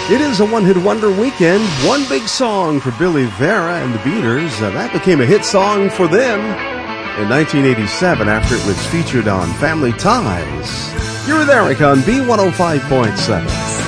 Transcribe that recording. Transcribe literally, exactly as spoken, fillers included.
It is a one-hit wonder weekend. One big song for Billy Vera and the Beaters. Uh, that became a hit song for them in nineteen eighty-seven after it was featured on Family Ties. You're with Eric on B one oh five point seven.